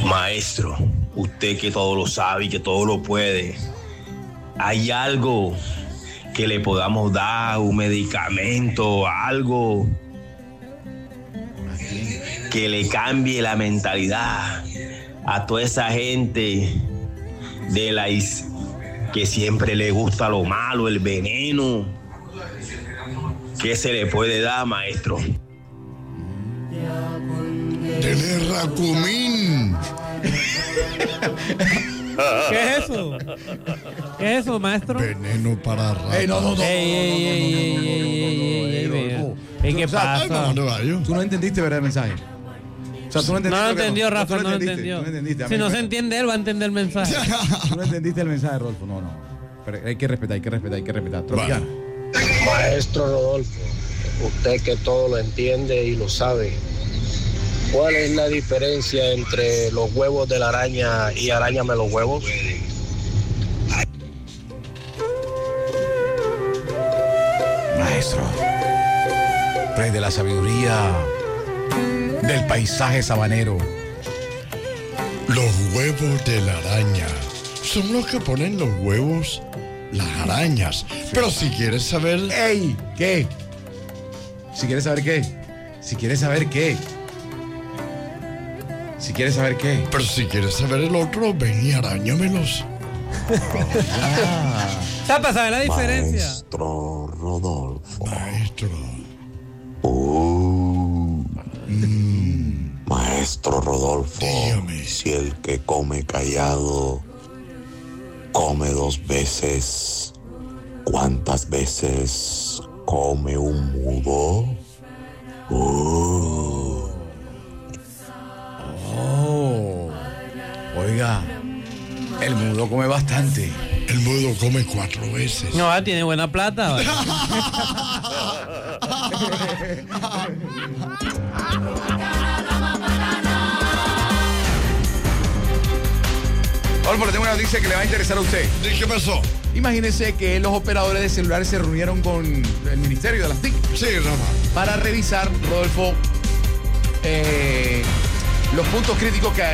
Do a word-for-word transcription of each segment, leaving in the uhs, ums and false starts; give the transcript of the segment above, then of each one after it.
Maestro, usted que todo lo sabe y que todo lo puede, ¿hay algo que le podamos dar, un medicamento, algo que le cambie la mentalidad a toda esa gente de la is- que siempre le gusta lo malo, el veneno? ¿Qué se le puede dar, maestro? Tener racumín. ¿Qué es eso? ¿Qué es eso, maestro? Veneno para ratas. Ey, no, no, no. Ey, ey, ey, ey, ey, ey, ey, ey, ¿qué pasa? Tú no entendiste, ¿verdad, el mensaje? O sea, tú no entendiste. No lo lo que- entendió, Rafa, tú no lo entendiste, entendió. tú no entendiste, Si no amigo. se entiende él, va a entender el mensaje. Tú no entendiste el mensaje, Rodolfo. No, no. Pero hay que respetar, hay que respetar, hay que respetar. Tropicana. Maestro Rodolfo, usted que todo lo entiende y lo sabe, ¿cuál es la diferencia entre los huevos de la araña y aráñame los huevos? Maestro, rey de la sabiduría del paisaje sabanero. Los huevos de la araña son los que ponen los huevos las arañas. Pero si quieres saber... ¡Ey! ¿Qué? Si quieres saber qué. Si quieres saber qué. Si quieres saber qué. Pero si quieres saber el otro, ven y arañamelos. ¿Sabes saber la diferencia? Maestro Rodolfo. Maestro. Uh, mm, Maestro Rodolfo. Dígame. Si el que come callado come dos veces, ¿cuántas veces come un mudo? Uh. Oh. Oiga, el mudo come bastante. El mudo come cuatro veces. No, ah, tiene buena plata. ¿Vale? Rodolfo, le tengo una noticia que le va a interesar a usted. ¿De qué pasó? Imagínese que los operadores de celulares se reunieron con el Ministerio de las T I C Sí, Rafa. para revisar, Rodolfo, eh, los puntos críticos que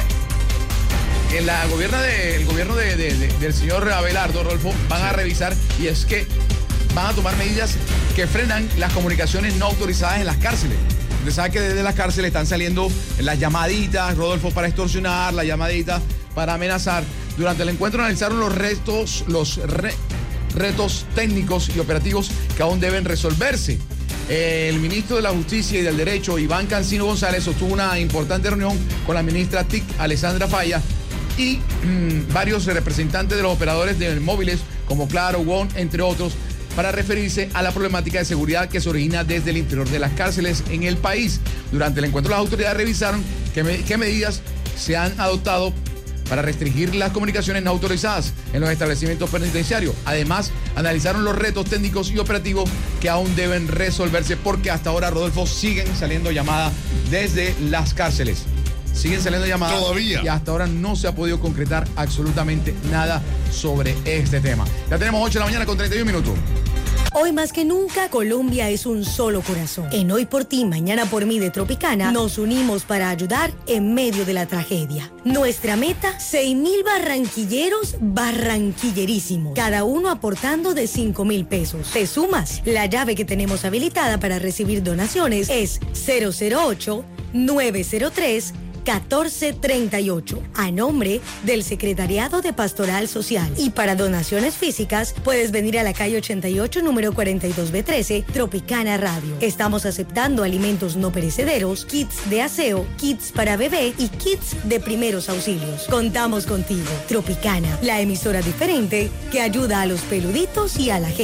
en la gobierna de, el gobierno de, de, de, del señor Abelardo, Rodolfo, van a revisar, y es que van a tomar medidas que frenan las comunicaciones no autorizadas en las cárceles. Usted sabe que desde las cárceles están saliendo las llamaditas, Rodolfo, para extorsionar, las llamaditas para amenazar. Durante el encuentro analizaron los retos, los re, retos técnicos y operativos que aún deben resolverse. El ministro de la Justicia y del Derecho, Iván Cancino González, sostuvo una importante reunión con la ministra T I C, Alessandra Falla, y mmm, varios representantes de los operadores de móviles como Claro, WOM, entre otros, para referirse a la problemática de seguridad que se origina desde el interior de las cárceles en el país. Durante el encuentro, las autoridades revisaron qué, me, qué medidas se han adoptado para restringir las comunicaciones no autorizadas en los establecimientos penitenciarios. Además, analizaron los retos técnicos y operativos que aún deben resolverse, porque hasta ahora, Rodolfo, siguen saliendo llamadas desde las cárceles. Siguen saliendo llamadas. Todavía. Y hasta ahora no se ha podido concretar absolutamente nada sobre este tema. Ya tenemos ocho de la mañana con treinta y un minutos. Hoy más que nunca, Colombia es un solo corazón. En Hoy por Ti, Mañana por Mí de Tropicana, nos unimos para ayudar en medio de la tragedia. Nuestra meta, seis mil barranquilleros barranquillerísimos, cada uno aportando de cinco mil pesos. ¿Te sumas? La llave que tenemos habilitada para recibir donaciones es cero cero ocho, nueve cero tres, catorce treinta y ocho, a nombre del Secretariado de Pastoral Social. Y para donaciones físicas, puedes venir a la calle ochenta y ocho, número cuarenta y dos B trece, Tropicana Radio. Estamos aceptando alimentos no perecederos, kits de aseo, kits para bebé y kits de primeros auxilios. Contamos contigo. Tropicana, la emisora diferente que ayuda a los peluditos y a la gente.